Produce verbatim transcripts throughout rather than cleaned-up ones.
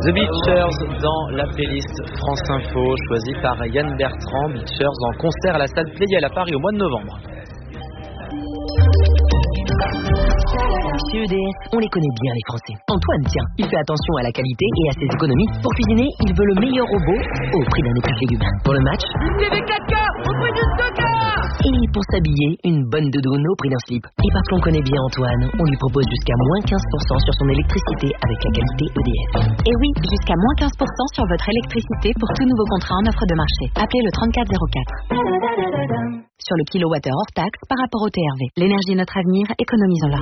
The Beachers dans la playlist France Info, choisie par Yann Bertrand. Beachers en concert à la salle Playel à Paris au mois de novembre. Chez E D F, on les connaît bien les Français. Antoine, tiens, il fait attention à la qualité et à ses économies. Pour cuisiner, il veut le meilleur robot au prix d'un épi de légumes. Pour le match, une T V quatre K au prix du deux K. Et pour s'habiller, une bonne doudoune au prix d'un slip. Et parce qu'on connaît bien Antoine, on lui propose jusqu'à moins quinze pour cent sur son électricité avec la qualité E D F. Et oui, jusqu'à moins quinze pour cent sur votre électricité pour tout nouveau contrat en offre de marché. Appelez le trente-quatre zéro quatre. Sur le kilowattheure hors taxe par rapport au T R V. L'énergie est notre avenir, économisons-la.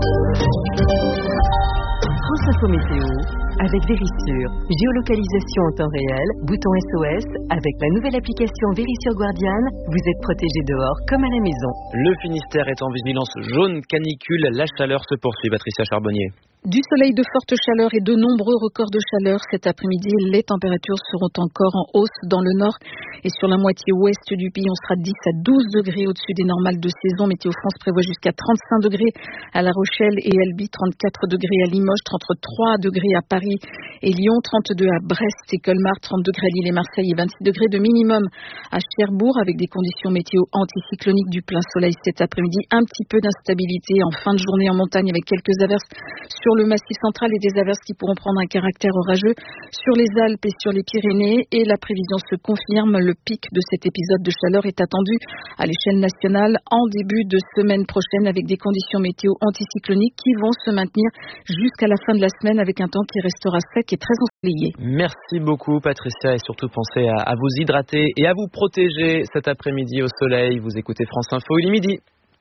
France Info Météo, avec Vérissure. Géolocalisation en temps réel, bouton S O S. Avec la nouvelle application Vérissure Guardian, vous êtes protégé dehors comme à la maison. Le Finistère est en vigilance jaune canicule. La chaleur se poursuit, Patricia Charbonnier. Du soleil, de fortes chaleurs et de nombreux records de chaleur cet après-midi. Les températures seront encore en hausse dans le nord et sur la moitié ouest du pays. On sera de dix à douze degrés au-dessus des normales de saison. Météo France prévoit jusqu'à trente-cinq degrés à La Rochelle et Albi, trente-quatre degrés à Limoges, trente-trois degrés à Paris et Lyon, trente-deux à Brest et Colmar, trente degrés à Lille et Marseille et vingt-six degrés de minimum à Cherbourg avec des conditions météo anticycloniques, du plein soleil cet après-midi. Un petit peu d'instabilité en fin de journée en montagne avec quelques averses sur le Massif central et des averses qui pourront prendre un caractère orageux sur les Alpes et sur les Pyrénées. Et la prévision se confirme, le pic de cet épisode de chaleur est attendu à l'échelle nationale en début de semaine prochaine avec des conditions météo anticycloniques qui vont se maintenir jusqu'à la fin de la semaine avec un temps qui restera sec et très ensoleillé. Merci beaucoup Patricia et surtout pensez à, à vous hydrater et à vous protéger cet après-midi au soleil. Vous écoutez France Info, il est midi.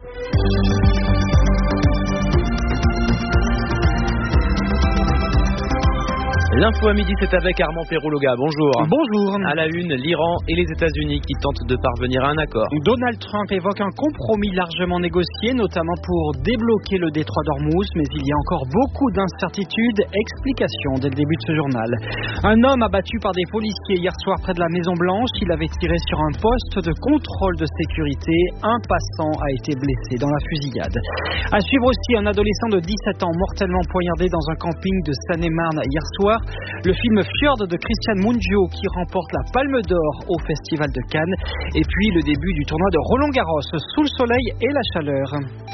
L'info à midi, c'est avec Armand Perrouloga. Bonjour. Bonjour. À la une, l'Iran et les États-Unis qui tentent de parvenir à un accord. Donald Trump évoque un compromis largement négocié, notamment pour débloquer le détroit d'Ormuz, mais il y a encore beaucoup d'incertitudes. Explication dès le début de ce journal. Un homme abattu par des policiers hier soir près de la Maison Blanche. Il avait tiré sur un poste de contrôle de sécurité. Un passant a été blessé dans la fusillade. À suivre aussi un adolescent de dix-sept ans mortellement poignardé dans un camping de Seine-et-Marne hier soir. Le film Fjord de Christian Mungiu qui remporte la Palme d'Or au Festival de Cannes. Et puis le début du tournoi de Roland-Garros sous le soleil et la chaleur.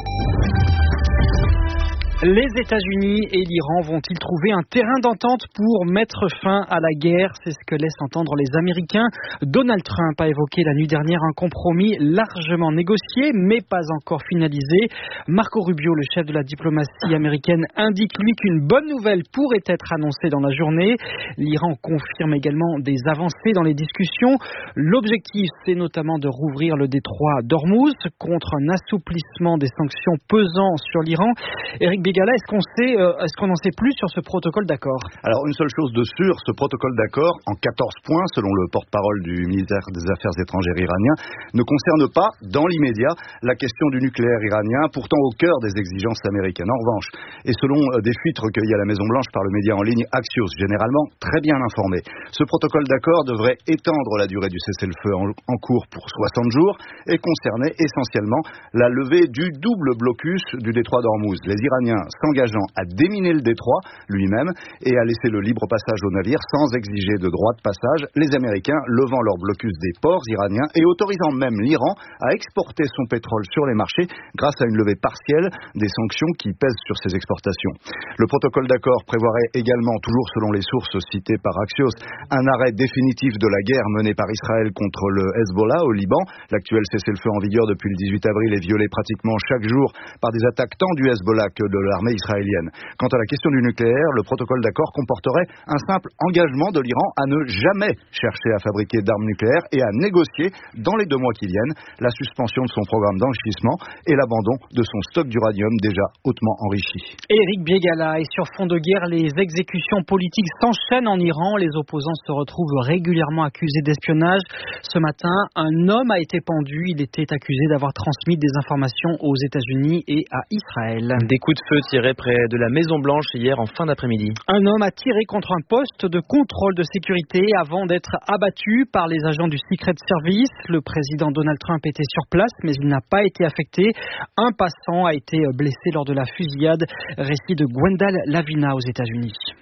Les États-Unis et l'Iran vont-ils trouver un terrain d'entente pour mettre fin à la guerre? C'est ce que laissent entendre les Américains. Donald Trump a évoqué la nuit dernière un compromis largement négocié, mais pas encore finalisé. Marco Rubio, le chef de la diplomatie américaine, indique lui qu'une bonne nouvelle pourrait être annoncée dans la journée. L'Iran confirme également des avancées dans les discussions. L'objectif, c'est notamment de rouvrir le détroit d'Ormuz contre un assouplissement des sanctions pesant sur l'Iran. Eric Bégala, est-ce qu'on sait, euh, est-ce qu'on en sait plus sur ce protocole d'accord? Alors, une seule chose de sûre, ce protocole d'accord, en quatorze points, selon le porte-parole du ministère des Affaires étrangères iranien, ne concerne pas, dans l'immédiat, la question du nucléaire iranien, pourtant au cœur des exigences américaines. En revanche, et selon des fuites recueillies à la Maison-Blanche par le média en ligne Axios, généralement très bien informé, ce protocole d'accord devrait étendre la durée du cessez-le-feu en, en cours pour soixante jours et concerner essentiellement la levée du double blocus du détroit d'Ormuz. Les Iraniens s'engageant à déminer le détroit lui-même et à laisser le libre passage aux navires sans exiger de droit de passage, les Américains levant leur blocus des ports iraniens et autorisant même l'Iran à exporter son pétrole sur les marchés grâce à une levée partielle des sanctions qui pèsent sur ses exportations. Le protocole d'accord prévoirait également, toujours selon les sources citées par Axios, un arrêt définitif de la guerre menée par Israël contre le Hezbollah au Liban. L'actuel cessez-le-feu en vigueur depuis le dix-huit avril est violé pratiquement chaque jour par des attaques tant du Hezbollah que de l'armée israélienne. Quant à la question du nucléaire, le protocole d'accord comporterait un simple engagement de l'Iran à ne jamais chercher à fabriquer d'armes nucléaires et à négocier, dans les deux mois qui viennent, la suspension de son programme d'enrichissement et l'abandon de son stock d'uranium déjà hautement enrichi. Éric Bégala, et sur fond de guerre, les exécutions politiques s'enchaînent en Iran. Les opposants se retrouvent régulièrement accusés d'espionnage. Ce matin, un homme a été pendu. Il était accusé d'avoir transmis des informations aux États-Unis et à Israël. Des coups de feu tirés près de la Maison-Blanche hier en fin d'après-midi. Un homme a tiré contre un poste de contrôle de sécurité avant d'être abattu par les agents du Secret Service. Le président Donald Trump était sur place, mais il n'a pas été affecté. Un passant a été blessé lors de la fusillade. Récit de Gwendal Lavina aux États-Unis.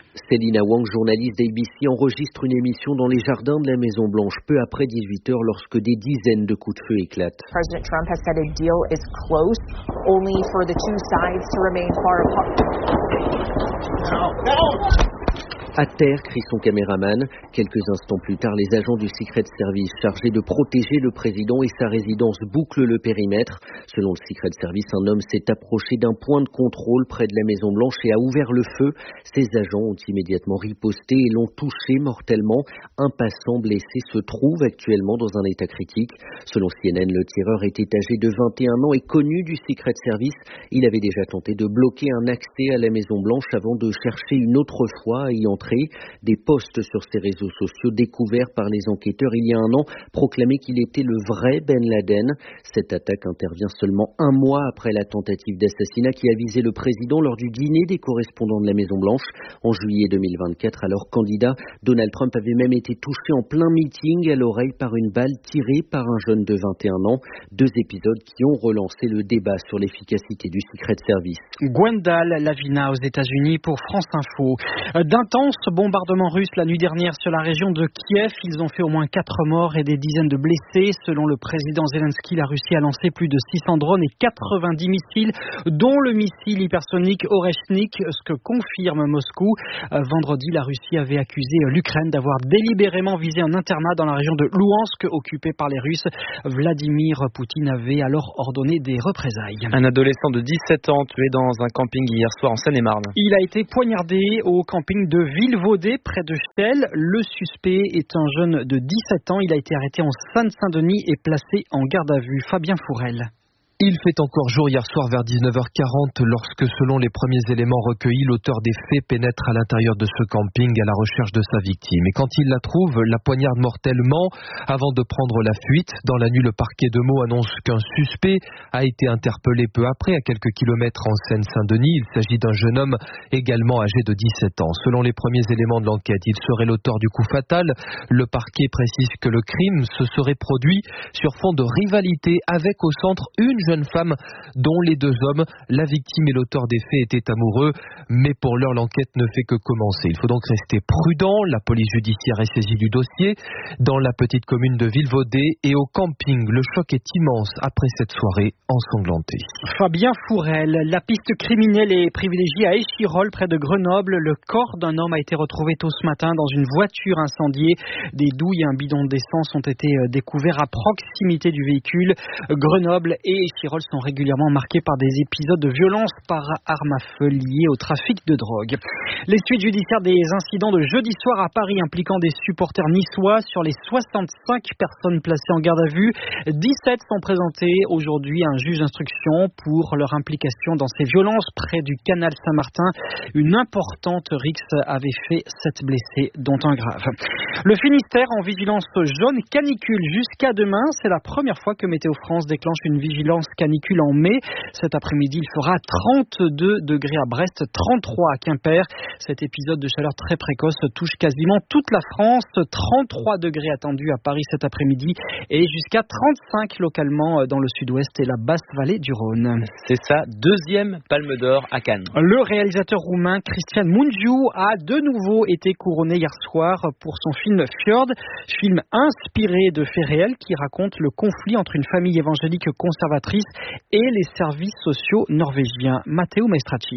Selina Wang, journaliste d'A B C, enregistre une émission dans les jardins de la Maison-Blanche peu après dix-huit heures lorsque des dizaines de coups de feu éclatent. President Trump has said a deal is close, only for the two sides to remain far apart. À terre, crie son caméraman. Quelques instants plus tard, les agents du Secret Service chargés de protéger le président et sa résidence bouclent le périmètre. Selon le Secret Service, un homme s'est approché d'un point de contrôle près de la Maison-Blanche et a ouvert le feu. Ses agents ont immédiatement riposté et l'ont touché mortellement. Un passant blessé se trouve actuellement dans un état critique. Selon C N N, le tireur était âgé de vingt et un ans et connu du Secret Service. Il avait déjà tenté de bloquer un accès à la Maison-Blanche avant de chercher une autre fois à y entrer. Des posts sur ses réseaux sociaux découverts par les enquêteurs il y a un an proclamaient qu'il était le vrai Ben Laden. Cette attaque intervient seulement un mois après la tentative d'assassinat qui a visé le président lors du dîner des correspondants de la Maison-Blanche. En juillet deux mille vingt-quatre, alors candidat, Donald Trump avait même été touché en plein meeting à l'oreille par une balle tirée par un jeune de vingt et un ans. Deux épisodes qui ont relancé le débat sur l'efficacité du Secret Service. Gwendal Lavina aux États-Unis pour France Info. D'intenses bombardements russes la nuit dernière sur la région de Kiev. Ils ont fait au moins quatre morts et des dizaines de blessés. Selon le président Zelensky, la Russie a lancé plus de six cents drones et quatre-vingt-dix missiles, dont le missile hypersonique Oreshnik, ce que confirme Moscou. Vendredi, la Russie avait accusé l'Ukraine d'avoir délibérément visé un internat dans la région de Louhansk, occupée par les Russes. Vladimir Poutine avait alors ordonné des représailles. Un adolescent de dix-sept ans tué dans un camping hier soir en Seine-et-Marne. Il a été poignardé au camping de Villevaudet, près de Chelles. Le suspect est un jeune de dix-sept ans. Il a été arrêté en Seine-Saint-Denis et placé en garde à vue. Fabien Fourel. Il fait encore jour hier soir vers dix-neuf heures quarante lorsque, selon les premiers éléments recueillis, l'auteur des faits pénètre à l'intérieur de ce camping à la recherche de sa victime. Et quand il la trouve, la poignarde mortellement avant de prendre la fuite. Dans la nuit, le parquet de Meaux annonce qu'un suspect a été interpellé peu après, à quelques kilomètres en Seine-Saint-Denis. Il s'agit d'un jeune homme également âgé de dix-sept ans. Selon les premiers éléments de l'enquête, il serait l'auteur du coup fatal. Le parquet précise que le crime se serait produit sur fond de rivalité avec au centre une jeune femme dont les deux hommes, la victime et l'auteur des faits, étaient amoureux. Mais pour l'heure, l'enquête ne fait que commencer. Il faut donc rester prudent. La police judiciaire est saisie du dossier. Dans la petite commune de Villevaudet et au camping, le choc est immense après cette soirée ensanglantée. Fabien Fourel, la piste criminelle est privilégiée à Échirolles, près de Grenoble. Le corps d'un homme a été retrouvé tôt ce matin dans une voiture incendiée. Des douilles et un bidon d'essence ont été découverts à proximité du véhicule. Grenoble et Échirolles sont régulièrement marqués par des épisodes de violence par arme à feu liés au trafic de drogue. Les suites judiciaires des incidents de jeudi soir à Paris impliquant des supporters niçois. Sur les soixante-cinq personnes placées en garde à vue, dix-sept sont présentées aujourd'hui à un juge d'instruction pour leur implication dans ces violences près du canal Saint-Martin. Une importante rixe avait fait sept blessés, dont un grave. Le Finistère en vigilance jaune canicule jusqu'à demain. C'est la première fois que Météo France déclenche une vigilance canicule en mai. Cet après-midi, il fera trente-deux degrés à Brest, trente-trois à Quimper. Cet épisode de chaleur très précoce touche quasiment toute la France. trente-trois degrés attendus à Paris cet après-midi et jusqu'à trente-cinq localement dans le sud-ouest et la basse vallée du Rhône. C'est sa deuxième Palme d'Or à Cannes. Le réalisateur roumain Cristian Mungiu a de nouveau été couronné hier soir pour son film Fjord, film inspiré de faits réels qui raconte le conflit entre une famille évangélique conservatrice et les services sociaux norvégiens. Matteo Maestracci.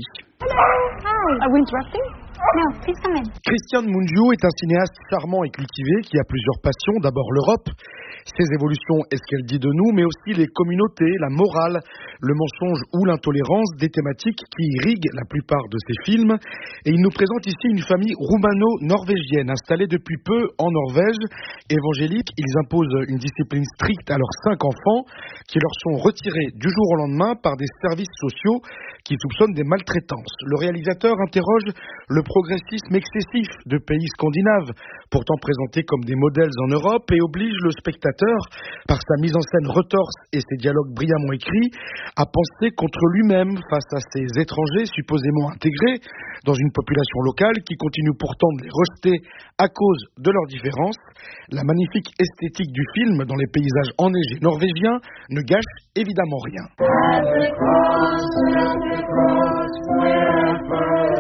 Are we interrupting? No, please come in. Cristian Mungiu est un cinéaste charmant et cultivé qui a plusieurs passions. D'abord l'Europe, ses évolutions et ce qu'elle dit de nous, mais aussi les communautés, la morale, le mensonge ou l'intolérance, des thématiques qui irriguent la plupart de ses films. Et il nous présente ici une famille roumano-norvégienne installée depuis peu en Norvège. Évangélique, ils imposent une discipline stricte à leurs cinq enfants qui leur sont retirés du jour au lendemain par des services sociaux qui soupçonnent des maltraitances. Le réalisateur interroge le progressisme excessif de pays scandinaves, pourtant présentés comme des modèles en Europe, et oblige le spectateur, par sa mise en scène retorse et ses dialogues brillamment écrits, à penser contre lui-même face à ces étrangers supposément intégrés dans une population locale qui continue pourtant de les rejeter à cause de leurs différences. La magnifique esthétique du film dans les paysages enneigés norvégiens ne gâche évidemment rien.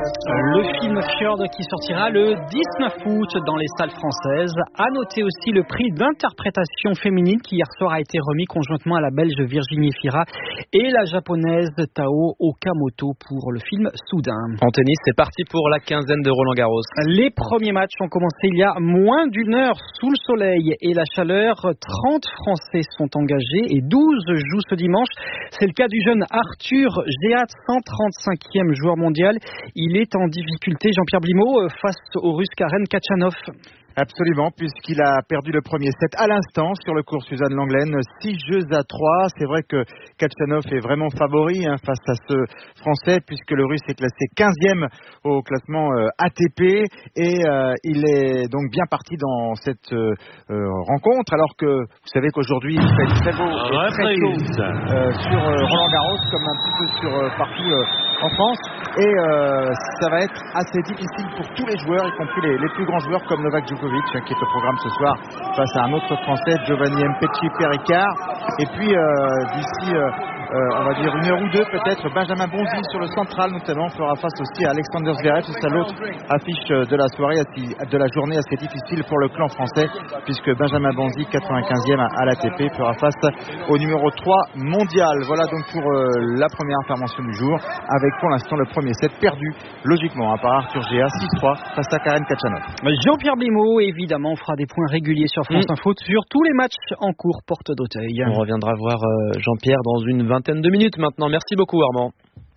Le film Fjord qui sortira le dix-neuf août dans les salles françaises. À noter aussi le prix d'interprétation féminine qui hier soir a été remis conjointement à la Belge Virginie Fira et la japonaise Tao Okamoto pour le film Soudain. En tennis, c'est parti pour la quinzaine de Roland Garros. Les premiers matchs ont commencé il y a moins d'une heure sous le soleil et la chaleur. trente Français sont engagés et douze jouent ce dimanche. C'est le cas du jeune Arthur Géat, cent trente-cinquième joueur mondial. Il est en difficulté, Jean-Pierre Blimaud, face au Russe Karen Khachanov. Absolument, puisqu'il a perdu le premier set à l'instant sur le court Suzanne Lenglen, six jeux à trois. C'est vrai que Khachanov est vraiment favori hein, face à ce Français, puisque le Russe est classé quinzième au classement euh, A T P et euh, il est donc bien parti dans cette euh, rencontre, alors que vous savez qu'aujourd'hui il fait très beau et très chaud euh, sur euh, Roland Garros, comme un petit peu sur euh, partout euh, en France, et euh, ça va être assez difficile pour tous les joueurs, y compris les, les plus grands joueurs comme Novak Djokovic, qui est au programme ce soir face à un autre Français, Giovanni Mpetshi Perricard. Et puis euh, d'ici euh, euh, on va dire une heure ou deux peut-être, Benjamin Bonzi sur le central notamment fera face aussi à Alexander Zverev. C'est ça l'autre affiche de la soirée, de la journée assez difficile pour le clan français, puisque Benjamin Bonzi, quatre-vingt-quinzième à l'A T P, fera face au numéro trois mondial. Voilà donc pour euh, la première intervention du jour, avec pour l'instant le premier set perdu logiquement hein, par Arthur Géat, six trois face à Karen Khachanov. Jean-Pierre Blimaud, évidemment, fera des points réguliers sur France mmh. Info sur tous les matchs en cours porte d'Auteuil. On reviendra voir euh, Jean-Pierre dans une vingtaine de minutes maintenant. Merci beaucoup Armand.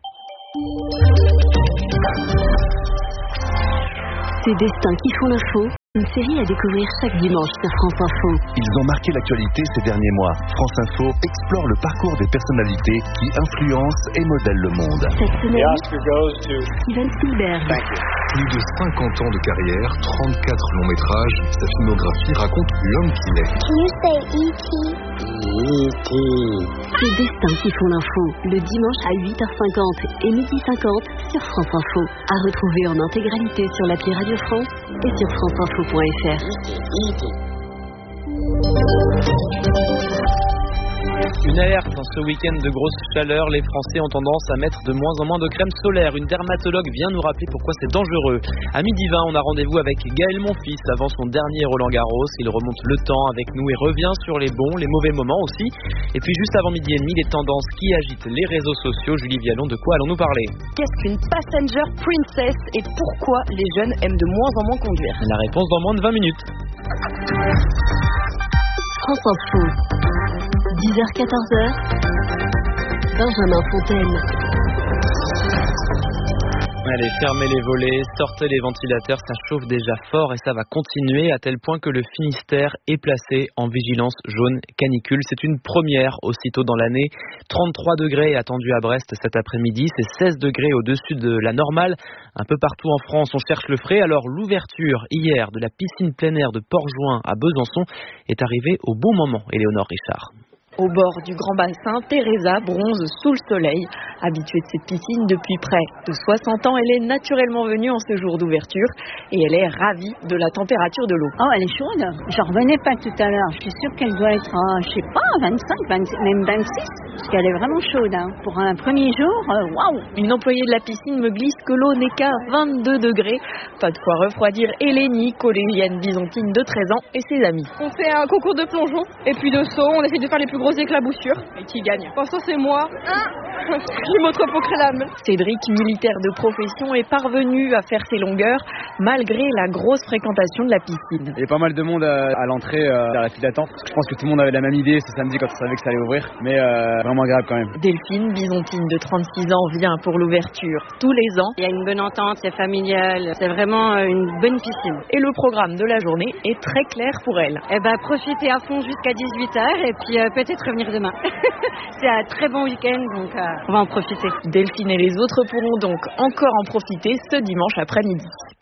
Ces destins qui font l'info, une série à découvrir chaque dimanche sur France Info. Ils ont marqué l'actualité ces derniers mois. France Info explore le parcours des personnalités qui influencent et modèlent le monde. Cette semaine, Steven Spielberg. Plus de cinquante ans de carrière, trente-quatre longs métrages, sa filmographie raconte l'homme qu'il est. Can you say E T? E T Ces destins qui font l'info, le dimanche à huit heures cinquante et midi cinquante sur France Info. À retrouver en intégralité sur l'appli Radio France et sur franceinfo point f r. Une alerte dans ce week-end de grosse chaleur. Les Français ont tendance à mettre de moins en moins de crème solaire. Une dermatologue vient nous rappeler pourquoi c'est dangereux. À midi vingt, on a rendez-vous avec Gaël Monfils avant son dernier Roland Garros. Il remonte le temps avec nous et revient sur les bons, les mauvais moments aussi. Et puis juste avant midi et demi, les tendances qui agitent les réseaux sociaux. Julie Vialon, de quoi allons-nous parler? Qu'est-ce qu'une passenger princess et pourquoi les jeunes aiment de moins en moins conduire? La réponse dans moins de vingt minutes. France Info. dix heures quatorze heures, Benjamin Fontaine. Allez, fermez les volets, sortez les ventilateurs, ça chauffe déjà fort et ça va continuer à tel point que le Finistère est placé en vigilance jaune canicule. C'est une première aussitôt dans l'année. trente-trois degrés attendus à Brest cet après-midi, c'est seize degrés au-dessus de la normale. Un peu partout en France, on cherche le frais. Alors l'ouverture hier de la piscine plein air de Port-Jouin à Besançon est arrivée au bon moment. Éléonore Richard. Au bord du grand bassin, Teresa bronze sous le soleil. Habituée de cette piscine depuis près de soixante ans, elle est naturellement venue en ce jour d'ouverture et elle est ravie de la température de l'eau. Oh, elle est chaude. J'en revenais pas tout à l'heure. Je suis sûre qu'elle doit être à, je sais pas, vingt-cinq, vingt, même vingt-six. Parce qu'elle est vraiment chaude. Hein. Pour un premier jour, waouh. Wow. Une employée de la piscine me glisse que l'eau n'est qu'à vingt-deux degrés. Pas de quoi refroidir Hélénie, collégienne byzantine de treize ans, et ses amis. On fait un concours de plongeon et puis de saut. On essaie de faire les plus gros éclaboussures. Et qui gagne? Pour ça, c'est moi. Ah j'ai votre l'âme. Cédric, militaire de profession, est parvenu à faire ses longueurs malgré la grosse fréquentation de la piscine. Il y a pas mal de monde à, à l'entrée, euh, vers la file d'attente. Je pense que tout le monde avait la même idée ce samedi quand on savait que ça allait ouvrir. Mais euh, vraiment agréable quand même. Delphine, byzantine de trente-six ans, vient pour l'ouverture tous les ans. Il y a une bonne entente, c'est familial. C'est vraiment une bonne piscine. Et le programme de la journée est très clair pour elle. Eh ben, profitez à fond jusqu'à dix-huit heures et puis euh, peut-être revenir demain. C'est un très bon week-end, donc euh, on va en profiter. Delphine et les autres pourront donc encore en profiter ce dimanche après-midi.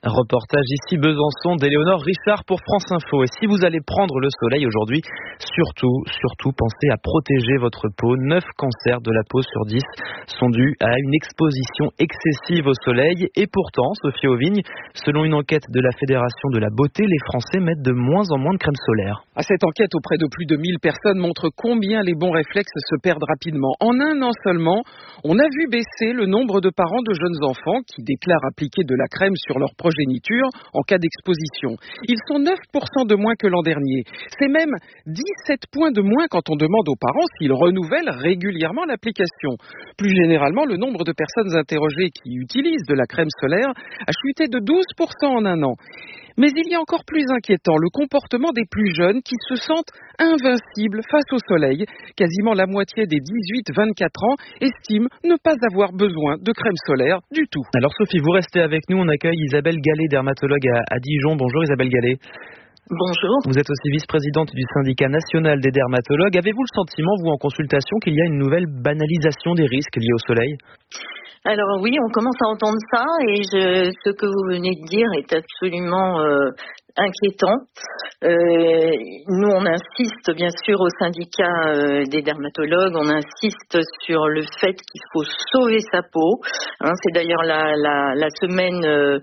Reportage ici Besançon d'Éléonore Richard pour France Info. Et si vous allez prendre le soleil aujourd'hui, surtout, surtout pensez à protéger votre peau. neuf cancers de la peau sur dix sont dus à une exposition excessive au soleil. Et pourtant, Sophie Auvigne, selon une enquête de la Fédération de la beauté, les Français mettent de moins en moins de crème solaire. Cette enquête auprès de plus de mille personnes montre combien les bons réflexes se perdent rapidement. En un an seulement, on a vu baisser le nombre de parents de jeunes enfants qui déclarent appliquer de la crème sur leur progéniture en cas d'exposition. Ils sont neuf pour cent de moins que l'an dernier. C'est même dix-sept points de moins quand on demande aux parents s'ils renouvellent régulièrement l'application. Plus généralement, le nombre de personnes interrogées qui utilisent de la crème solaire a chuté de douze pour cent en un an. Mais il y a encore plus inquiétant, le comportement des plus jeunes qui se sentent invincibles face au soleil. Quasiment la moitié des dix-huit à vingt-quatre ans estiment ne pas avoir besoin de crème solaire du tout. Alors Sophie, vous restez avec nous, on accueille Isabelle Gallet, dermatologue à, à Dijon. Bonjour Isabelle Gallet. Bonjour. Vous êtes aussi vice-présidente du syndicat national des dermatologues. Avez-vous le sentiment, vous en consultation, qu'il y a une nouvelle banalisation des risques liés au soleil ? Alors oui, on commence à entendre ça et je, ce que vous venez de dire est absolument euh, inquiétant. Euh, nous, on insiste bien sûr au syndicat euh, des dermatologues, on insiste sur le fait qu'il faut sauver sa peau. Hein, c'est d'ailleurs la, la, la semaine euh,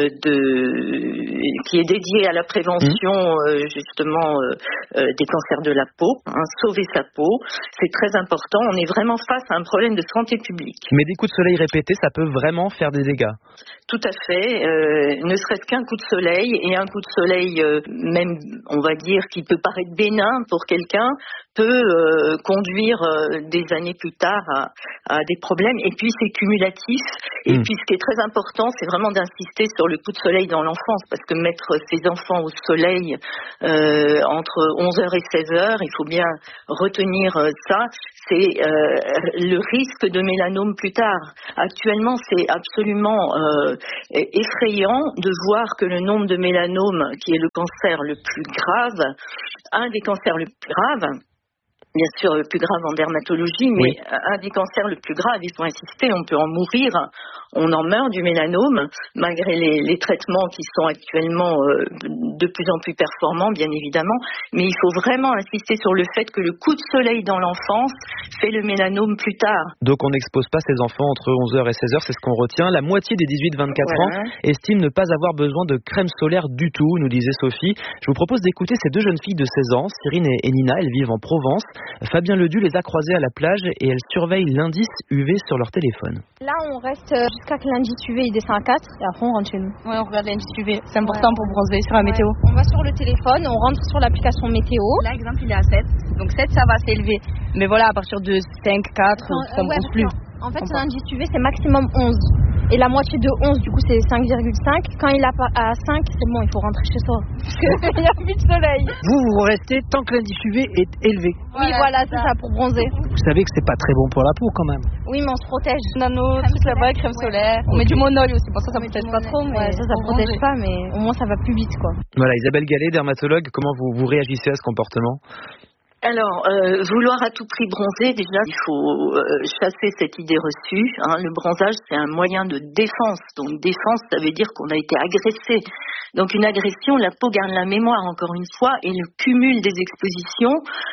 de, qui est dédiée à la prévention euh, justement euh, euh, des cancers de la peau. Hein, sauver sa peau, c'est très important. On est vraiment face à un problème de santé publique. Mais des coups de soleil répétés, ça peut vraiment faire des dégâts. Tout à fait. Euh, ne serait-ce qu'un coup de soleil, et un coup de soleil, euh, même, on va dire, qui peut paraître bénin pour quelqu'un, peut euh, conduire euh, des années plus tard à, à des problèmes. Et puis, c'est cumulatif. Et mmh. puis, ce qui est très important, c'est vraiment d'insister sur le coup de soleil dans l'enfance, parce que mettre ses enfants au soleil euh, entre onze heures et seize heures, il faut bien retenir euh, ça, c'est euh, le risque de mélanome plus tard. Actuellement, c'est absolument euh, effrayant de voir que le nombre de mélanomes, qui est le cancer le plus grave, un des cancers le plus graves, bien sûr le plus grave en dermatologie, mais oui. un des cancers le plus grave, il faut insister, on peut en mourir, on en meurt du mélanome, malgré les, les traitements qui sont actuellement euh, de plus en plus performants, bien évidemment, mais il faut vraiment insister sur le fait que le coup de soleil dans l'enfance fait le mélanome plus tard. Donc on n'expose pas ses enfants entre onze heures et seize heures, c'est ce qu'on retient. La moitié des dix-huit à vingt-quatre voilà. ans estiment ne pas avoir besoin de crème solaire du tout, nous disait Sophie. Je vous propose d'écouter ces deux jeunes filles de seize ans, Cyrine et Nina, elles vivent en Provence. Fabien Ledu les a croisées à la plage et elles surveillent l'indice U V sur leur téléphone. Là, on reste jusqu'à que l'indice U V il descend à quatre et après on rentre chez nous. Ouais, on regarde l'indice U V, c'est important ouais. pour bronzer sur la ouais. météo. On va sur le téléphone, on rentre sur l'application météo. Là, exemple, il est à sept, donc sept ça va s'élever. Mais voilà, à partir de cinq, quatre, on ne bronze plus. En fait, l'indice U V c'est maximum onze. Et la moitié de onze, du coup, c'est cinq virgule cinq. Quand il est à cinq, c'est bon, il faut rentrer chez soi. Parce qu'il n'y a plus de soleil. Vous, vous restez tant que l'indice U V est élevé. Oui, voilà, voilà c'est ça. ça, pour bronzer. Vous savez que c'est pas très bon pour la peau, quand même. Oui, mais on se protège. Nano, tout là-bas, crème solaire. On met du monol aussi. Pour ça, ça ne protège pas trop. Mais ouais, ça, ça ne protège pas, mais au moins, ça va plus vite, quoi. Voilà, Isabelle Gallet, dermatologue, comment vous, vous réagissez à ce comportement ? Alors, euh, vouloir à tout prix bronzer, déjà, il faut euh, chasser cette idée reçue. Hein. Le bronzage, c'est un moyen de défense. Donc, défense, ça veut dire qu'on a été agressé. Donc, une agression, la peau garde la mémoire, encore une fois, et le cumul des expositions,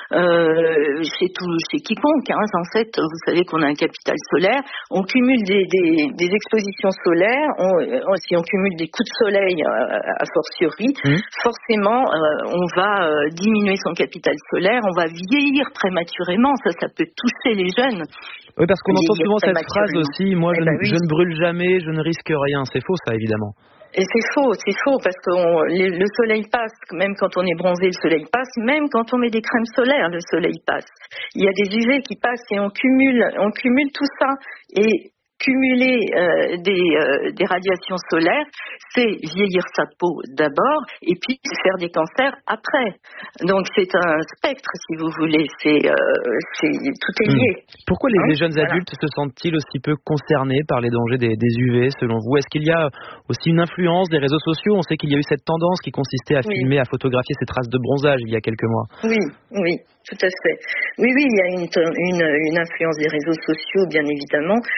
euh, chez, tout, chez quiconque, hein, en fait, vous savez qu'on a un capital solaire, on cumule des, des, des expositions solaires, on, on, si on cumule des coups de soleil, euh, a fortiori, mmh. forcément, euh, on va euh, diminuer son capital solaire, on va vieillir prématurément, ça, ça peut toucher les jeunes. Oui, parce qu'on entend souvent cette phrase aussi, moi, eh je, ben oui. je ne brûle jamais, je ne risque rien. C'est faux, ça, évidemment. Et c'est faux, c'est faux, parce que on, le, le soleil passe, même quand on est bronzé, le soleil passe, même quand on met des crèmes solaires, le soleil passe. Il y a des U V qui passent et on cumule, on cumule tout ça. Et cumuler euh, des, euh, des radiations solaires, c'est vieillir sa peau d'abord et puis faire des cancers après. Donc c'est un spectre, si vous voulez, c'est, euh, c'est tout est lié. Pourquoi les, hein les jeunes voilà. adultes se sentent-ils aussi peu concernés par les dangers des, des U V, selon vous ? Est-ce qu'il y a aussi une influence des réseaux sociaux ? On sait qu'il y a eu cette tendance qui consistait à oui. filmer, à photographier ces traces de bronzage il y a quelques mois. Oui, oui. Tout à fait. Oui, oui, il y a une, une, une influence des réseaux sociaux, bien évidemment, mais il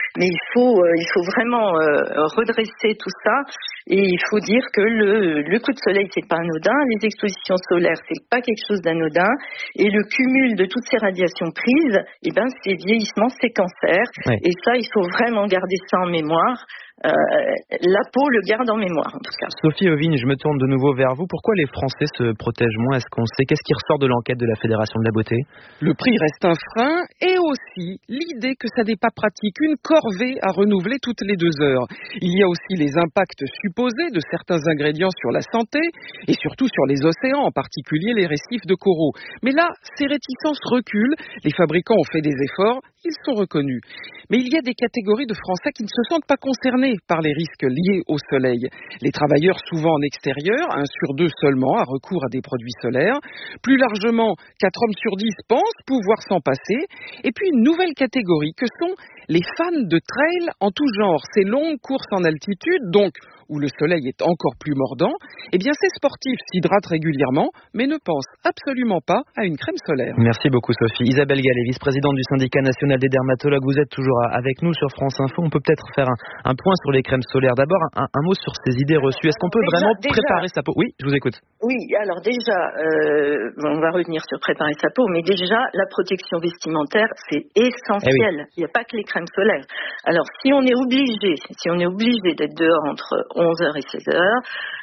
faut, euh, il faut vraiment euh, redresser tout ça et il faut dire que le, le coup de soleil c'est pas anodin, les expositions solaires c'est pas quelque chose d'anodin et le cumul de toutes ces radiations prises, eh ben c'est vieillissement, c'est cancer ouais. Et ça il faut vraiment garder ça en mémoire. Euh, la peau le garde en mémoire en tout cas. Sophie Ovigne, je me tourne de nouveau vers vous. Pourquoi les Français se protègent moins? Est-ce qu'on sait? Qu'est-ce qui ressort de l'enquête de la Fédération de la beauté? Le prix reste un frein et aussi l'idée que ça n'est pas pratique, une corvée à renouveler toutes les deux heures. Il y a aussi les impacts supposés de certains ingrédients sur la santé et surtout sur les océans, en particulier les récifs de coraux. Mais là, ces réticences reculent, les fabricants ont fait des efforts, ils sont reconnus. Mais il y a des catégories de Français qui ne se sentent pas concernés par les risques liés au soleil. Les travailleurs souvent en extérieur, un sur deux seulement a recours à des produits solaires. Plus largement, quatre hommes sur dix pensent pouvoir s'en passer. Et puis une nouvelle catégorie que sont les fans de trail en tout genre. Ces longues courses en altitude, donc où le soleil est encore plus mordant, eh bien ces sportifs s'hydratent régulièrement, mais ne pensent absolument pas à une crème solaire. Merci beaucoup Sophie. Isabelle Gallet, vice-présidente du syndicat national des dermatologues, vous êtes toujours avec nous sur France Info. On peut peut-être faire un, un point sur les crèmes solaires. D'abord, un, un mot sur ces idées reçues. Est-ce qu'on peut déjà, vraiment déjà, préparer sa peau? Oui, je vous écoute. Oui, alors déjà, euh, on va revenir sur préparer sa peau, mais déjà, la protection vestimentaire, c'est essentiel. Eh oui. Il n'y a pas que les crèmes solaires. Alors, si on est obligé, si on est obligé d'être dehors entre onze heures et seize heures,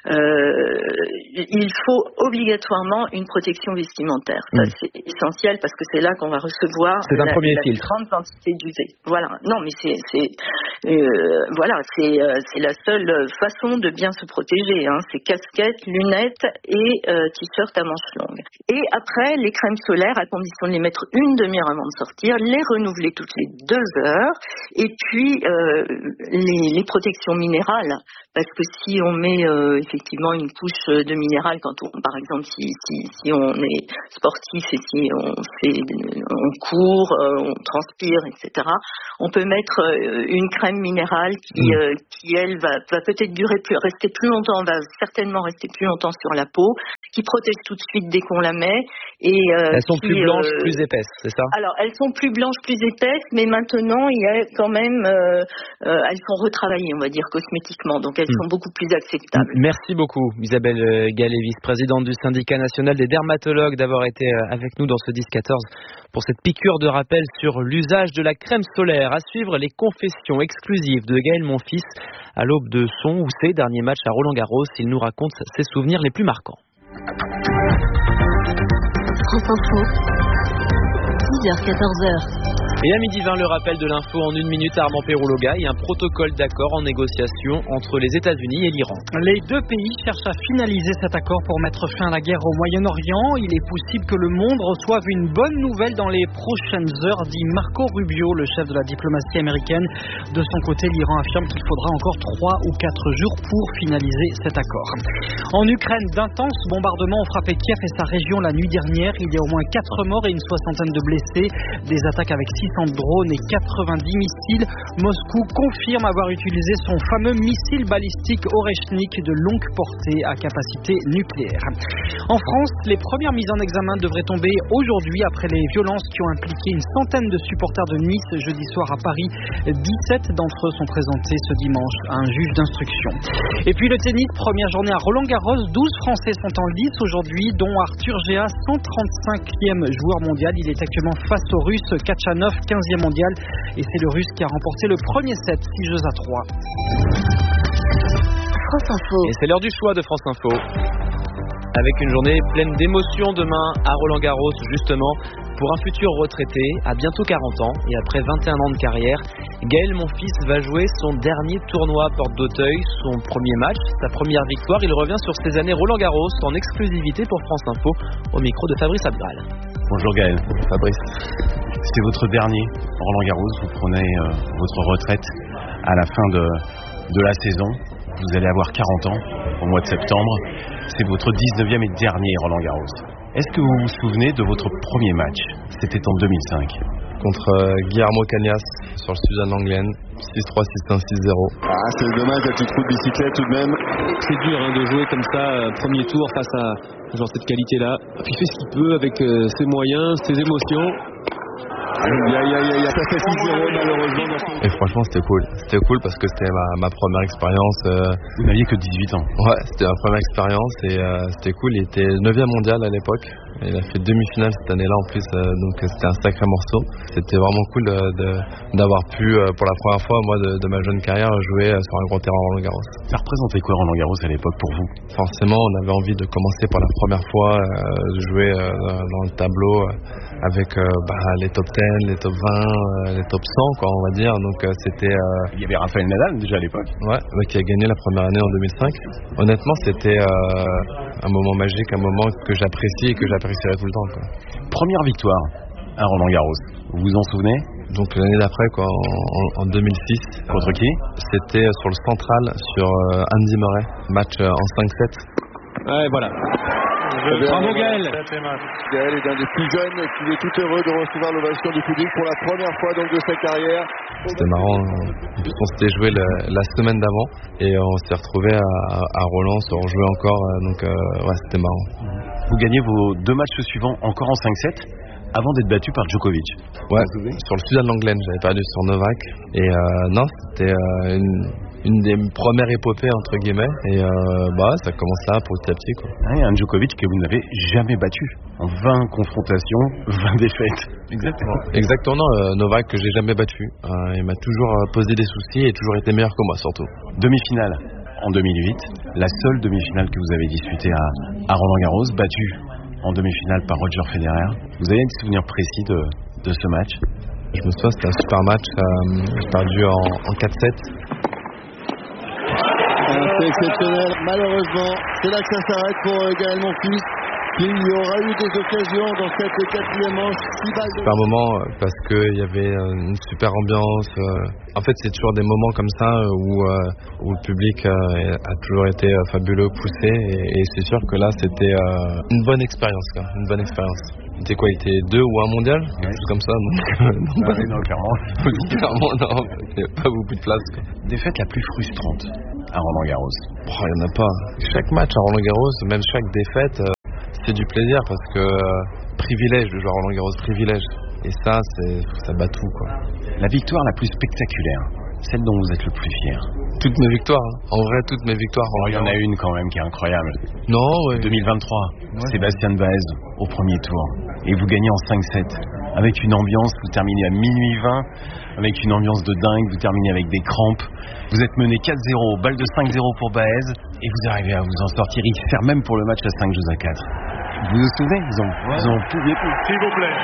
euh, il faut obligatoirement une protection vestimentaire. Ça, mmh. c'est essentiel parce que c'est là qu'on va recevoir c'est un la, premier la filtre. grande quantité d'U V. Voilà. Non, mais c'est, c'est, euh, voilà, c'est, euh, c'est la seule façon de bien se protéger. Hein. C'est casquette, lunettes et euh, t-shirt à manches longues. Et après, les crèmes solaires, à condition de les mettre une demi-heure avant de sortir, les renouveler toutes les deux heures. Et puis, euh, les, les protections minérales. Parce que si on met euh, effectivement une couche de minéral, quand on, par exemple, si, si, si on est sportif et si on fait, on court, euh, on transpire, et cetera, on peut mettre euh, une crème minérale qui, euh, qui elle, va, va peut-être durer plus, rester plus longtemps, va certainement rester plus longtemps sur la peau, qui protège tout de suite dès qu'on la met. Et, euh, elles sont qui, plus blanches, euh, plus épaisses, c'est ça? Alors, elles sont plus blanches, plus épaisses, mais maintenant, il y a quand même, euh, euh, elles sont retravaillées, on va dire, cosmétiquement. Donc, elles sont beaucoup plus acceptables. Merci beaucoup Isabelle Gallet, vice-présidente du syndicat national des dermatologues, d'avoir été avec nous dans ce dix quatorze pour cette piqûre de rappel sur l'usage de la crème solaire. À suivre, les confessions exclusives de Gaël Monfils à l'aube de son ou ses derniers matchs à Roland-Garros. Il nous raconte ses souvenirs les plus marquants. France Info, dix heures quatorze heures. Et à midi vingt, le rappel de l'info en une minute, Armand Perrouloga, et un protocole d'accord en négociation entre les États-Unis et l'Iran. Les deux pays cherchent à finaliser cet accord pour mettre fin à la guerre au Moyen-Orient. Il est possible que le monde reçoive une bonne nouvelle dans les prochaines heures, dit Marco Rubio, le chef de la diplomatie américaine. De son côté, l'Iran affirme qu'il faudra encore trois ou quatre jours pour finaliser cet accord. En Ukraine, d'intenses bombardements ont frappé Kiev et sa région la nuit dernière. Il y a au moins quatre morts et une soixantaine de blessés. Des attaques avec six cents drones et quatre-vingt-dix missiles. Moscou confirme avoir utilisé son fameux missile balistique Oreshnik de longue portée à capacité nucléaire. En France, les premières mises en examen devraient tomber aujourd'hui après les violences qui ont impliqué une centaine de supporters de Nice jeudi soir à Paris. dix-sept d'entre eux sont présentés ce dimanche à un juge d'instruction. Et puis le tennis, première journée à Roland-Garros. douze Français sont en lice aujourd'hui, dont Arthur Géas, cent trente-cinquième joueur mondial. Il est actuellement face au Russe Kachanov, quinzième mondial, et c'est le Russe qui a remporté le premier set, six jeux à trois. France Info. Et c'est l'heure du choix de France Info. Avec une journée pleine d'émotions demain à Roland-Garros, justement, pour un futur retraité à bientôt quarante ans et après vingt et un ans de carrière. Gaël Monfils va jouer son dernier tournoi à Porte d'Auteuil, son premier match, sa première victoire. Il revient sur ses années Roland-Garros en exclusivité pour France Info au micro de Fabrice Abgral. Bonjour Gaël, Fabrice. C'est votre dernier Roland-Garros, vous prenez euh, votre retraite à la fin de, de la saison. Vous allez avoir quarante ans au mois de septembre. C'est votre dix-neuvième et dernier Roland-Garros. Est-ce que vous vous souvenez de votre premier match? C'était en deux mille cinq. Contre euh, Guillermo Cañas sur le Suzanne Lenglen, six trois, six un, six zéro. Ah, c'est dommage, la petite roue de bicyclette tout de même. C'est dur hein, de jouer comme ça, euh, premier tour face à genre cette qualité-là. Puis il fait ce qu'il peut avec euh, ses moyens, ses émotions. Aïe, aïe, aïe, aïe, ça fait six zéro malheureusement. Et franchement, c'était cool. C'était cool parce que c'était ma, ma première expérience. Euh... Vous n'aviez que dix-huit ans. Ouais, c'était ma première expérience et euh, c'était cool. Il était neuvième mondial à l'époque. Il a fait demi-finale cette année-là en plus, euh, donc c'était un sacré morceau. C'était vraiment cool de, de, d'avoir pu, euh, pour la première fois, moi, de, de ma jeune carrière, jouer euh, sur un grand terrain Roland Garros. Ça représentait quoi Roland Garros à l'époque pour vous? Forcément, on avait envie de commencer pour la première fois, euh, de jouer euh, dans le tableau euh, avec euh, bah, les top dix, les top vingt, euh, les top cent, quoi, on va dire. Donc euh, c'était. Euh... Il y avait Rafael Nadal déjà à l'époque. Ouais, ouais, qui a gagné la première année en deux mille cinq. Honnêtement, c'était euh, un moment magique, un moment que j'apprécie et que j'apprécierai tout le temps, quoi. Première victoire à Roland Garros, vous vous en souvenez? Donc l'année d'après, quoi, en, en deux mille six. Contre qui? C'était sur le Central, sur euh, Andy Murray, match euh, en cinq sept. Ouais, voilà. Bravo Gaël. Gaël est un des plus jeunes qui est tout heureux de recevoir l'ovation du public pour la première fois donc de sa carrière. C'était marrant, on s'était joué la, la semaine d'avant et on s'est retrouvé à, à Roland, on se rejouait encore, donc euh, ouais, c'était marrant. Vous gagnez vos deux matchs suivants encore en cinq sept avant d'être battu par Djokovic. Ouais, sur le Suzanne Lenglen, j'avais perdu sur Novak et euh, non, c'était euh, une une des premières épopées entre guillemets et euh, bah ça commence là petit à petit, quoi. Ouais, un Djokovic que vous n'avez jamais battu en vingt confrontations, vingt défaites. Exactement. Exactement, non, euh, Novak que j'ai jamais battu. Euh, il m'a toujours posé des soucis et toujours été meilleur que moi surtout. Demi-finale en deux mille huit, la seule demi-finale que vous avez disputée à, à Roland Garros, battue en demi-finale par Roger Federer. Vous avez un souvenir précis de, de ce match? Je me souviens, c'était un super match. Euh, j'ai perdu en, en quatre sept. C'est exceptionnel, malheureusement. C'est là que ça s'arrête pour euh, Gaël Monfils. Il y aura eu des occasions dans cette quatrième manche. Super moment parce qu'il y avait une super ambiance. En fait, c'est toujours des moments comme ça où, où le public a toujours été fabuleux, poussé. Et, et c'est sûr que là, c'était une bonne expérience. Quoi, une bonne expérience. C'était quoi? Il était deux ou un mondial? Quelque chose comme ça. Donc, non, bah, non, clairement. clairement, non. Il n'y a pas beaucoup de place. Quoi. Défaite la plus frustrante à Roland Garros? Oh, il n'y en a pas. Chaque match à Roland Garros, même chaque défaite, euh, c'est du plaisir parce que euh, privilège de jouer à Roland Garros, privilège. Et ça, c'est, ça bat tout, quoi. La victoire la plus spectaculaire, celle dont vous êtes le plus fier? Toutes mes victoires, hein. En vrai, toutes mes victoires. Oh, il y en a une quand même qui est incroyable. Non, ouais. deux mille vingt-trois, ouais. Sébastien Baez au premier tour. Et vous gagnez en cinq sept. Avec une ambiance, vous terminez à minuit vingt. Avec une ambiance de dingue, vous terminez avec des crampes. Vous êtes mené quatre zéro, balle de cinq zéro pour Baez. Et vous arrivez à vous en sortir. Il sert même pour le match à cinq jeux à quatre. Vous vous souvenez? Vous en, ouais. vous en pouviez plus. S'il vous plaît.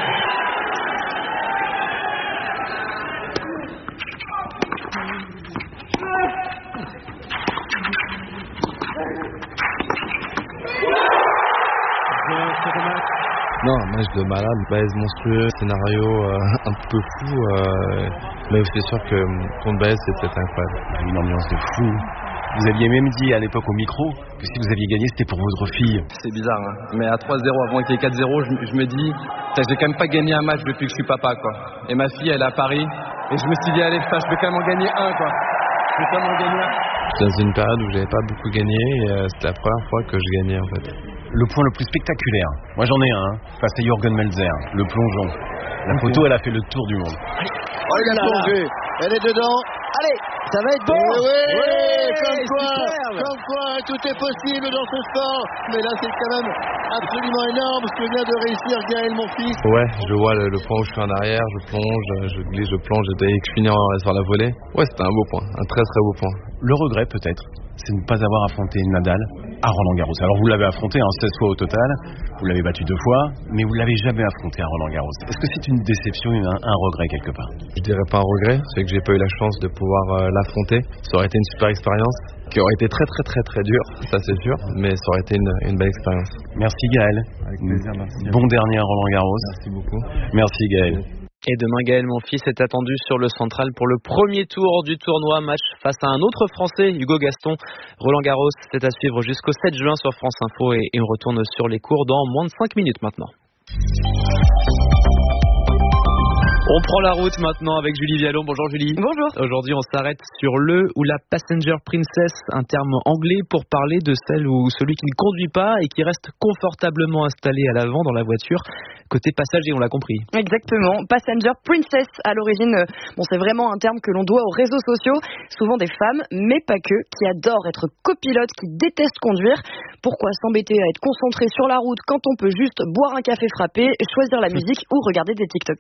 Non, un match de malade, Baez monstrueux, scénario euh, un peu fou, euh, mais c'est sûr que contre Baez c'était incroyable. Une ambiance de fou. Vous aviez même dit à l'époque au micro que si vous aviez gagné c'était pour votre fille. C'est bizarre, hein, mais à trois zéro avant qu'il y ait quatre zéro, je, je me dis, j'ai quand même pas gagné un match depuis que je suis papa, quoi. Et ma fille elle est à Paris, et je me suis dit allez, je vais quand même en gagner un, quoi. Je vais quand même en gagner un. J'étais dans une période où j'avais pas beaucoup gagné, et euh, c'était la première fois que je gagnais en fait. Le point le plus spectaculaire, moi j'en ai un, hein, face à Jürgen Melzer, le plongeon. La okay. photo elle a fait le tour du monde. Oh, il a plongé, elle est dedans. Allez, ça va être bon. Oui, oui, comme quoi, comme quoi, tout est possible dans ce sport. Mais là c'est quand même absolument énorme ce que vient de réussir Gaël Monfils. Ouais, je vois le, le point où je suis en arrière, je plonge, je glisse, je plonge, et que je finis sur la volée. Ouais, c'était un beau point, un très très beau point. Le regret peut-être, c'est de ne pas avoir affronté Nadal à Roland Garros. Alors vous l'avez affronté hein, seize fois au total, vous l'avez battu deux fois, mais vous ne l'avez jamais affronté à Roland Garros. Est-ce que c'est une déception, un, un regret quelque part? Je dirais pas un regret, c'est que j'ai pas eu la chance de pouvoir euh, l'affronter. Ça aurait été une super expérience, qui aurait été très très très très dure, ça c'est sûr, mais ça aurait été une, une belle expérience. Merci Gaël. Avec plaisir, merci. Bon dernier à Roland Garros. Merci beaucoup. Merci Gaël. Et demain, Gaël Monfils est attendu sur le Central pour le premier tour du tournoi, match face à un autre Français, Hugo Gaston. Roland Garros, c'est à suivre jusqu'au sept juin sur France Info et, et on retourne sur les cours dans moins de cinq minutes maintenant. On prend la route maintenant avec Julie Vialon. Bonjour Julie. Bonjour. Aujourd'hui, on s'arrête sur le ou la passenger princess, un terme anglais pour parler de celle ou celui qui ne conduit pas et qui reste confortablement installé à l'avant dans la voiture. Côté passager, on l'a compris. Exactement. Passenger princess, à l'origine, bon, c'est vraiment un terme que l'on doit aux réseaux sociaux, souvent des femmes, mais pas que, qui adorent être copilotes, qui détestent conduire. Pourquoi s'embêter à être concentré sur la route quand on peut juste boire un café frappé, choisir la musique ou regarder des TikTok?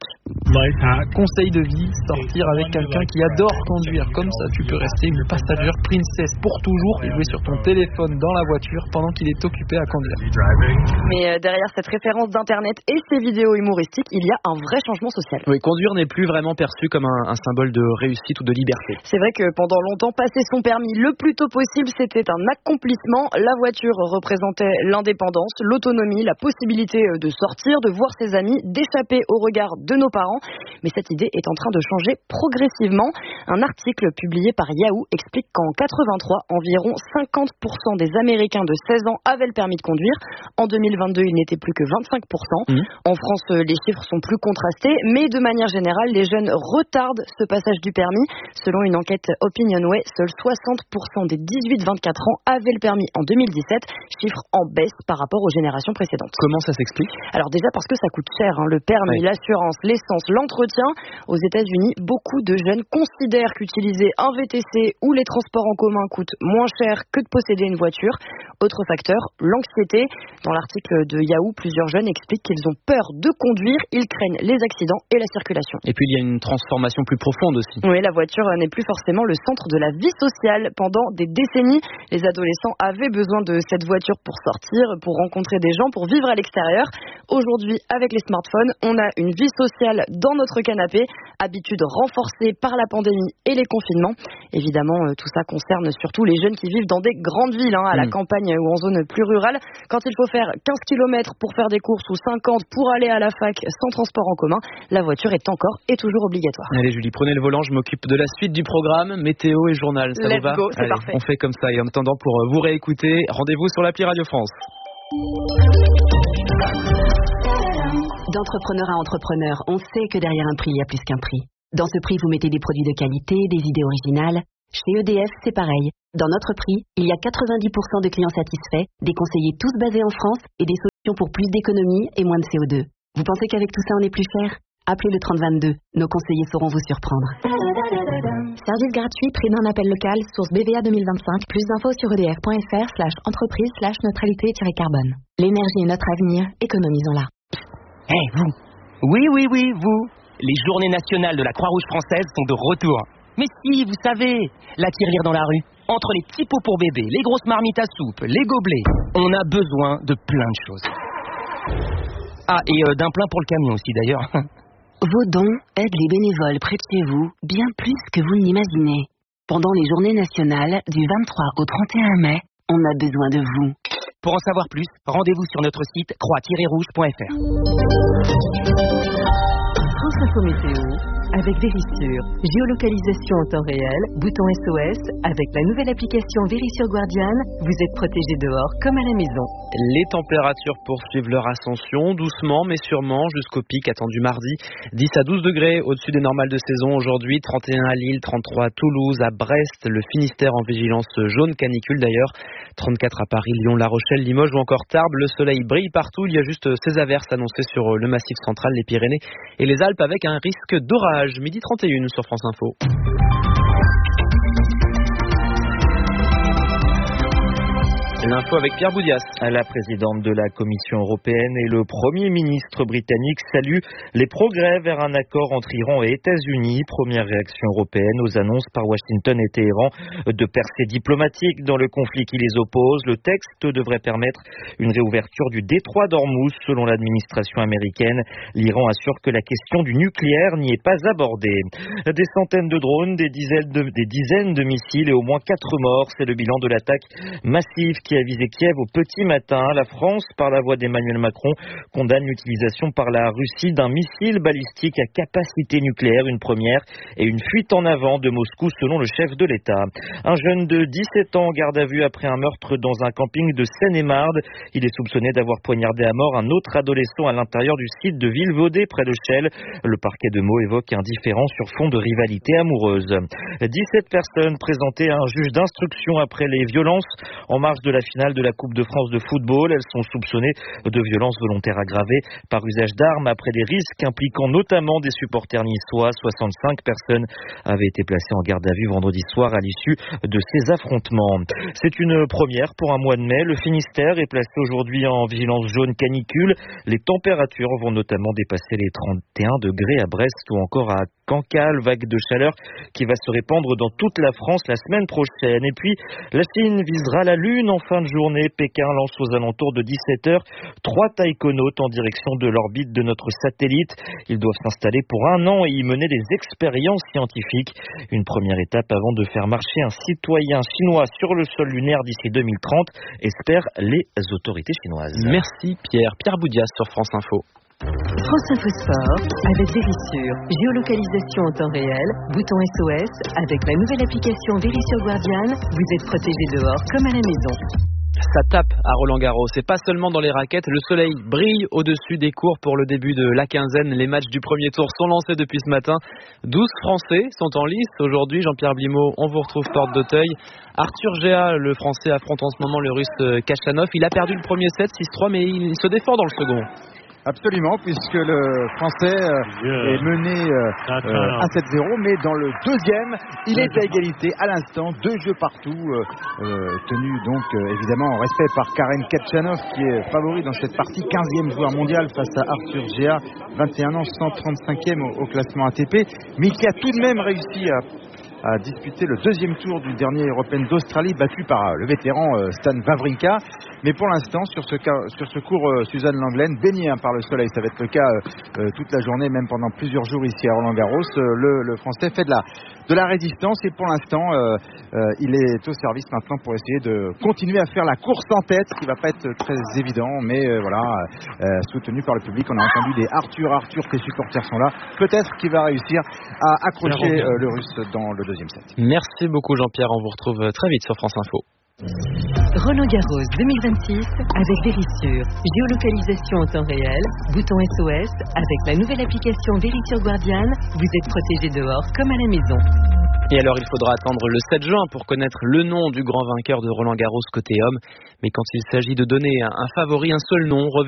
Conseil de vie, sortir avec quelqu'un qui adore conduire. Comme ça, tu peux rester une passenger princess pour toujours et jouer sur ton téléphone dans la voiture pendant qu'il est occupé à conduire. Mais derrière cette référence d'internet et ces vidéos humoristiques, il y a un vrai changement social. Oui, conduire n'est plus vraiment perçu comme un, un symbole de réussite ou de liberté. C'est vrai que pendant longtemps, passer son permis le plus tôt possible, c'était un accomplissement. La voiture représentait l'indépendance, l'autonomie, la possibilité de sortir, de voir ses amis, d'échapper au regard de nos parents. Mais cette idée est en train de changer progressivement. Un article publié par Yahoo explique qu'en quatre-vingt-trois, environ cinquante pour cent des Américains de seize ans avaient le permis de conduire. En deux mille vingt-deux, il n'était plus que vingt-cinq pour cent. Mmh. En France, les chiffres sont plus contrastés, mais de manière générale, les jeunes retardent ce passage du permis. Selon une enquête Opinionway, seuls soixante pour cent des dix-huit vingt-quatre ans avaient le permis en deux mille dix-sept, chiffre en baisse par rapport aux générations précédentes. Comment ça s'explique? Alors déjà parce que ça coûte cher, hein, le permis, oui. L'assurance, l'essence, l'entretien. Aux États-Unis, beaucoup de jeunes considèrent qu'utiliser un V T C ou les transports en commun coûte moins cher que de posséder une voiture. Autre facteur, l'anxiété. Dans l'article de Yahoo, plusieurs jeunes expliquent qu'ils ont peur de conduire, ils craignent les accidents et la circulation. Et puis il y a une transformation plus profonde aussi. Oui, la voiture n'est plus forcément le centre de la vie sociale. Pendant des décennies, les adolescents avaient besoin de cette voiture pour sortir, pour rencontrer des gens, pour vivre à l'extérieur. Aujourd'hui, avec les smartphones, on a une vie sociale dans notre canapé, habitude renforcée par la pandémie et les confinements. Évidemment, tout ça concerne surtout les jeunes qui vivent dans des grandes villes, hein, à mmh. la campagne ou en zone plus rurale. Quand il faut faire quinze kilomètres pour faire des courses ou cinquante pour aller à la fac sans transport en commun, la voiture est encore et toujours obligatoire. Allez Julie, prenez le volant, je m'occupe de la suite du programme, météo et journal. Ça Let's vous va? go, c'est Allez, parfait. On fait comme ça et en attendant pour vous réécouter, rendez-vous sur l'appli Radio France. D'entrepreneur à entrepreneur, on sait que derrière un prix, il y a plus qu'un prix. Dans ce prix, vous mettez des produits de qualité, des idées originales. Chez E D F, c'est pareil. Dans notre prix, il y a quatre-vingt-dix pour cent de clients satisfaits, des conseillers tous basés en France et des solutions pour plus d'économie et moins de C O deux. Vous pensez qu'avec tout ça, on est plus cher? Appelez le trente vingt-deux. Nos conseillers sauront vous surprendre. Service gratuit, prix d'un appel local, source B V A deux mille vingt-cinq. Plus d'infos sur edf.fr slash entreprise slash neutralité-carbone. L'énergie est notre avenir, économisons-la. Hé, hey, vous! Oui, oui, oui, vous! Les journées nationales de la Croix-Rouge française sont de retour. Mais si, vous savez, la tirelire dans la rue, entre les petits pots pour bébé, les grosses marmites à soupe, les gobelets, on a besoin de plein de choses. Ah, et euh, d'un plein pour le camion aussi d'ailleurs. Vos dons aident les bénévoles près de chez vous, bien plus que vous ne l'imaginez. Pendant les journées nationales, du vingt-trois au trente et un mai, on a besoin de vous. Pour en savoir plus, rendez-vous sur notre site croix tiret rouge point f r. France Info Météo, avec Vérissure, géolocalisation en temps réel, bouton S O S, avec la nouvelle application Vérissure Guardian, vous êtes protégé dehors comme à la maison. Les températures poursuivent leur ascension, doucement mais sûrement, jusqu'au pic attendu mardi. dix à douze degrés au-dessus des normales de saison aujourd'hui, trente et un à Lille, trente-trois à Toulouse, à Brest, le Finistère en vigilance jaune canicule d'ailleurs, trente-quatre à Paris, Lyon, La Rochelle, Limoges ou encore Tarbes. Le soleil brille partout, il y a juste ces averses annoncées sur le Massif central, les Pyrénées et les Alpes avec un risque d'orage. Midi trente et un sur France Info. L'info avec Pierre Boudias. La présidente de la Commission européenne et le Premier ministre britannique saluent les progrès vers un accord entre Iran et États-Unis. Première réaction européenne aux annonces par Washington et Téhéran de percées diplomatiques dans le conflit qui les oppose. Le texte devrait permettre une réouverture du détroit d'Ormuz selon l'administration américaine. L'Iran assure que la question du nucléaire n'y est pas abordée. Des centaines de drones, des dizaines de, des dizaines de missiles et au moins quatre morts. C'est le bilan de l'attaque massive qui qui a visé Kiev au petit matin. La France, par la voix d'Emmanuel Macron, condamne l'utilisation par la Russie d'un missile balistique à capacité nucléaire, une première et une fuite en avant de Moscou selon le chef de l'État. Un jeune de dix-sept ans en garde à vue après un meurtre dans un camping de Seine-et-Marne. Il est soupçonné d'avoir poignardé à mort un autre adolescent à l'intérieur du site de Villevaudet près de Chelles. Le parquet de Meaux évoque un différend sur fond de rivalité amoureuse. dix-sept personnes présentées à un juge d'instruction après les violences en marge de la finale de la Coupe de France de football. Elles sont soupçonnées de violences volontaires aggravées par usage d'armes après des risques impliquant notamment des supporters niçois. soixante-cinq personnes avaient été placées en garde à vue vendredi soir à l'issue de ces affrontements. C'est une première pour un mois de mai. Le Finistère est placé aujourd'hui en vigilance jaune canicule. Les températures vont notamment dépasser les trente et un degrés à Brest ou encore à Cancale, vague de chaleur qui va se répandre dans toute la France la semaine prochaine. Et puis, la Chine visera la Lune en fin de journée. Pékin lance aux alentours de dix-sept heures trois taïkonautes en direction de l'orbite de notre satellite. Ils doivent s'installer pour un an et y mener des expériences scientifiques. Une première étape avant de faire marcher un citoyen chinois sur le sol lunaire d'ici deux mille trente, espèrent les autorités chinoises. Merci Pierre. Pierre Boudias sur France Info. France Info Sport avec Vérissure. Géolocalisation en temps réel, bouton S O S. Avec la nouvelle application Vérissure Guardian, vous êtes protégé dehors comme à la maison. Ça tape à Roland-Garros, et pas seulement dans les raquettes. Le soleil brille au-dessus des cours pour le début de la quinzaine. Les matchs du premier tour sont lancés depuis ce matin. douze Français sont en lice aujourd'hui. Jean-Pierre Blimaud, on vous retrouve porte d'Auteuil. Arthur Géa, le Français, affronte en ce moment le Russe Kachanov. Il a perdu le premier set six trois, mais il se défend dans le second. Absolument, puisque le Français euh, est mené euh, euh, un sept zéro, mais dans le deuxième, il est à égalité à l'instant, deux jeux partout, euh, euh, tenu donc euh, évidemment en respect par Karen Khachanov, qui est favori dans cette partie, quinzième joueur mondial face à Arthur Géa, vingt et un ans, cent trente-cinquième au, au classement A T P, mais qui a tout de même réussi à a disputé le deuxième tour du dernier Européen d'Australie, battu par le vétéran Stan Wawrinka. Mais pour l'instant, sur ce, cas, sur ce cours, euh, Suzanne Langlaine, baignée hein, par le soleil, ça va être le cas euh, toute la journée, même pendant plusieurs jours ici à Roland-Garros. Euh, le, le Français fait de la, de la résistance et pour l'instant, euh, euh, il est au service maintenant pour essayer de continuer à faire la course en tête, ce qui ne va pas être très évident, mais euh, voilà, euh, soutenu par le public. On a entendu des Arthur, Arthur, que les supporters sont là. Peut-être qu'il va réussir à accrocher euh, le Russe dans le deuxième set. Merci beaucoup Jean-Pierre, on vous retrouve très vite sur France Info. Roland-Garros deux mille vingt-six avec Vérissure. Géolocalisation en temps réel, bouton S O S. Avec la nouvelle application Vérissure Guardian, vous êtes protégé dehors comme à la maison. Et alors il faudra attendre le sept juin pour connaître le nom du grand vainqueur de Roland-Garros côté homme. Mais quand il s'agit de donner un favori, un seul nom